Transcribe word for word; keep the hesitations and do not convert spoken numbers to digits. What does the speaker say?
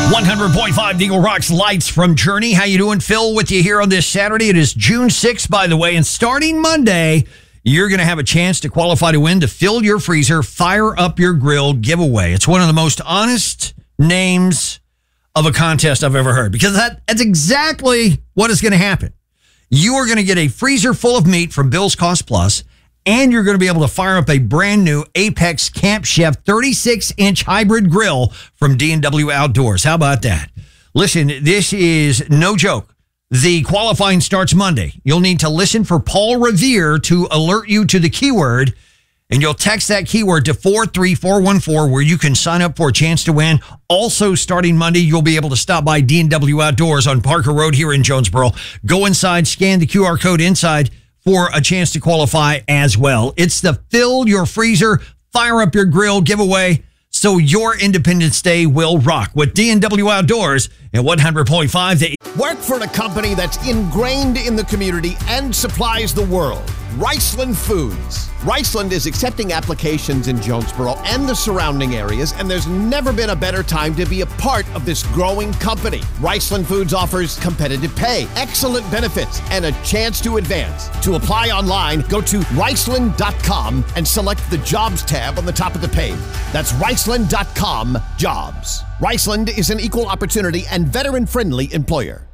one hundred point five Eagle Rocks Lights from Journey. How you doing? Phil with you here on this Saturday. It is June sixth, by the way, and starting Monday, you're going to have a chance to qualify to win the Fill Your Freezer, Fire Up Your Grill giveaway. It's one of the most honest names of a contest I've ever heard, because that, that's exactly what is going to happen. You are going to get a freezer full of meat from Bill's Cost Plus, and you're going to be able to fire up a brand new Apex Camp Chef thirty-six inch hybrid grill from D and W Outdoors. How about that? Listen, this is no joke. The qualifying starts Monday. You'll need to listen for Paul Revere to alert you to the keyword, and you'll text that keyword to four three four one four, where you can sign up for a chance to win. Also, starting Monday, you'll be able to stop by D and W Outdoors on Parker Road here in Jonesboro. Go inside, scan the Q R code inside for a chance to qualify as well. It's the Fill Your Freezer, Fire Up Your Grill giveaway, so your Independence Day will rock with D and W Outdoors at one hundred point five. The Work for a company that's ingrained in the community and supplies the world. Riceland Foods. Riceland is accepting applications in Jonesboro and the surrounding areas, and there's never been a better time to be a part of this growing company. Riceland Foods offers competitive pay, excellent benefits, and a chance to advance. To apply online, go to riceland dot com and select the Jobs tab on the top of the page. That's riceland dot com Jobs. Riceland is an equal opportunity and veteran-friendly employer.